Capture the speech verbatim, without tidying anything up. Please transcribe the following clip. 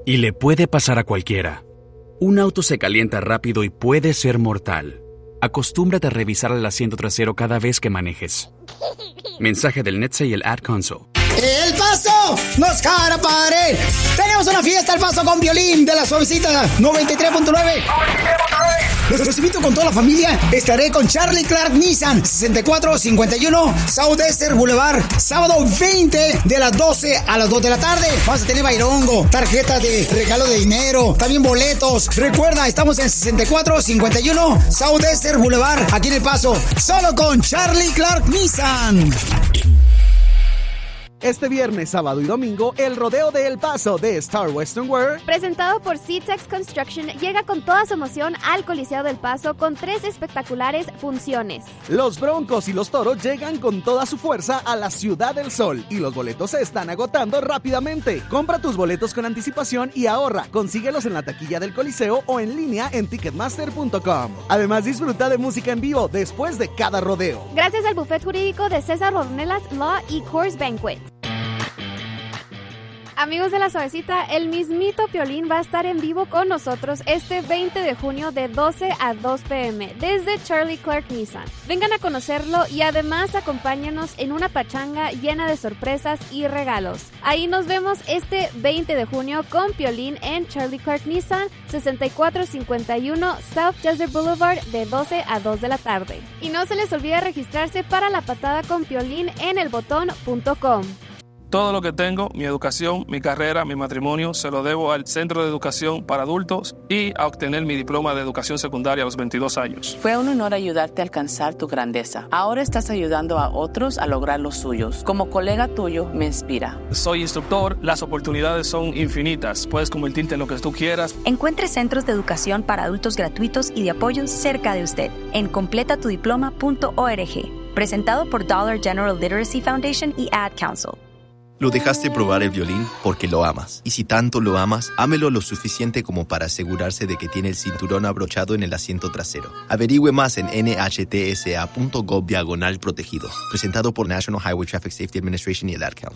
Y le puede pasar a cualquiera. Un auto se calienta rápido y puede ser mortal. Acostúmbrate a revisar el asiento trasero cada vez que manejes. Mensaje del NHTSA y el Ad Council. ¡El Paso! ¡Nos cara pare! Tenemos una fiesta al Paso con violín de la suavecita noventa y tres punto nueve. Los invito con toda la familia. Estaré con Charlie Clark Nissan, sesenta y cuatro cincuenta y uno Southwestern Boulevard, sábado veinte de las doce a las dos de la tarde. Vamos a tener bairongo, tarjetas de regalo de dinero, también boletos. Recuerda, estamos en sesenta y cuatro cincuenta y uno Southwestern Boulevard, aquí en El Paso, solo con Charlie Clark Nissan. Este viernes, sábado y domingo, el rodeo de El Paso de Star Western Wear, presentado por C-Tex Construction, llega con toda su emoción al Coliseo del Paso con tres espectaculares funciones. Los Broncos y los Toros llegan con toda su fuerza a la Ciudad del Sol y los boletos se están agotando rápidamente. Compra tus boletos con anticipación y ahorra. Consíguelos en la taquilla del Coliseo o en línea en ticketmaster punto com. Además, disfruta de música en vivo después de cada rodeo. Gracias al bufet jurídico de César Ornelas Law y Coors Banquet. Amigos de La Suavecita, el mismito Piolín va a estar en vivo con nosotros este veinte de junio de doce a dos pm desde Charlie Clark Nissan. Vengan a conocerlo y además acompáñanos en una pachanga llena de sorpresas y regalos. Ahí nos vemos este veinte de junio con Piolín en Charlie Clark Nissan, sesenta y cuatro cincuenta y uno South Desert Boulevard de doce a dos de la tarde. Y no se les olvide registrarse para la patada con Piolín en el botón punto com. Todo lo que tengo, mi educación, mi carrera, mi matrimonio, se lo debo al Centro de Educación para Adultos y a obtener mi diploma de educación secundaria a los veintidós años. Fue un honor ayudarte a alcanzar tu grandeza. Ahora estás ayudando a otros a lograr los suyos. Como colega tuyo, me inspira. Soy instructor, las oportunidades son infinitas. Puedes convertirte en lo que tú quieras. Encuentre centros de educación para adultos gratuitos y de apoyo cerca de usted en completa tu diploma punto org. Presentado por Dollar General Literacy Foundation y Ad Council. Lo dejaste probar el violín porque lo amas. Y si tanto lo amas, ámelo lo suficiente como para asegurarse de que tiene el cinturón abrochado en el asiento trasero. Averigüe más en N H T S A punto gov diagonal protegido. Presentado por National Highway Traffic Safety Administration y el Ad Council.